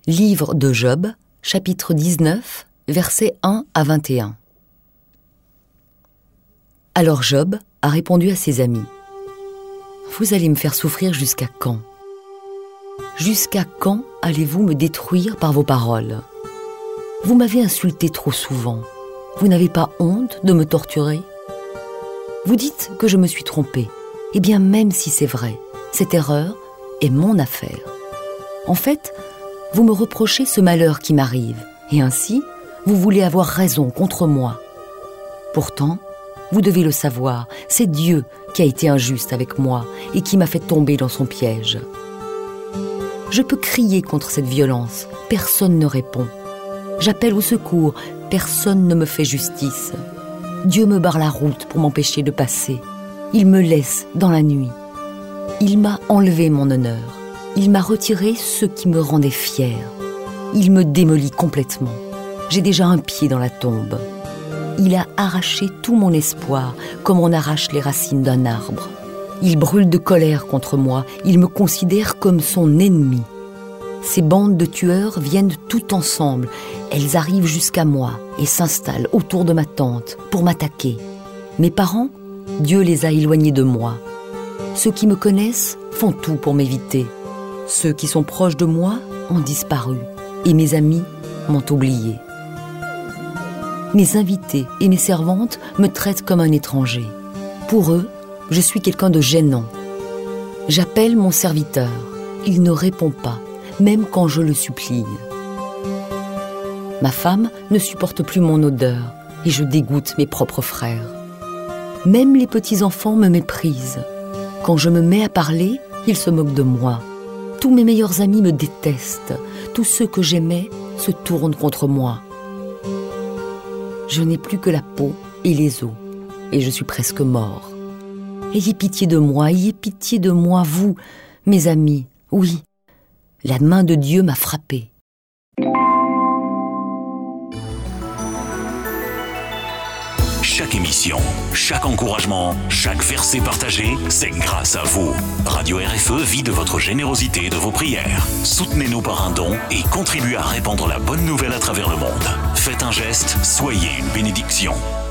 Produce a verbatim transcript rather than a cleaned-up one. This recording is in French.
Livre de Job, chapitre dix-neuf, versets un à vingt et un. Alors Job a répondu à ses amis. « Vous allez me faire souffrir jusqu'à quand ? Jusqu'à quand allez-vous me détruire par vos paroles ? Vous m'avez insulté trop souvent. Vous n'avez pas honte de me torturer ? Vous dites que je me suis trompé. Eh bien, même si c'est vrai, cette erreur est mon affaire. En fait, vous me reprochez ce malheur qui m'arrive, et ainsi, vous voulez avoir raison contre moi. Pourtant, vous devez le savoir, c'est Dieu qui a été injuste avec moi et qui m'a fait tomber dans son piège. Je peux crier contre cette violence, personne ne répond. J'appelle au secours, personne ne me fait justice. Dieu me barre la route pour m'empêcher de passer. Il me laisse dans la nuit. Il m'a enlevé mon honneur. Il m'a retiré ce qui me rendait fier. Il me démolit complètement. J'ai déjà un pied dans la tombe. Il a arraché tout mon espoir, comme on arrache les racines d'un arbre. Il brûle de colère contre moi. Il me considère comme son ennemi. Ces bandes de tueurs viennent tout ensemble. Elles arrivent jusqu'à moi et s'installent autour de ma tente pour m'attaquer. Mes parents, Dieu les a éloignés de moi. Ceux qui me connaissent font tout pour m'éviter. Ceux qui sont proches de moi ont disparu et mes amis m'ont oublié. Mes invités et mes servantes me traitent comme un étranger. Pour eux, je suis quelqu'un de gênant. J'appelle mon serviteur. Il ne répond pas, même quand je le supplie. Ma femme ne supporte plus mon odeur et je dégoûte mes propres frères. Même les petits-enfants me méprisent. Quand je me mets à parler, ils se moquent de moi. Tous mes meilleurs amis me détestent. Tous ceux que j'aimais se tournent contre moi. Je n'ai plus que la peau et les os, et je suis presque mort. Ayez pitié de moi, ayez pitié de moi, vous, mes amis. Oui, la main de Dieu m'a frappé. Chaque émission, chaque encouragement, chaque verset partagé, c'est grâce à vous. Radio R F E vit de votre générosité et de vos prières. Soutenez-nous par un don et contribuez à répandre la bonne nouvelle à travers le monde. Faites un geste, soyez une bénédiction.